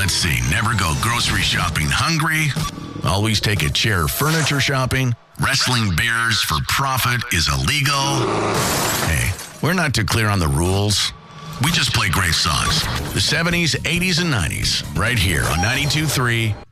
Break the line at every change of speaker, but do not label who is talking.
Let's see. Never go grocery shopping hungry. Always take a chair furniture shopping. Wrestling bears for profit is illegal. Hey, we're not too clear on the rules. We just play great songs. The 70s, 80s, and 90s. Right here on 92.3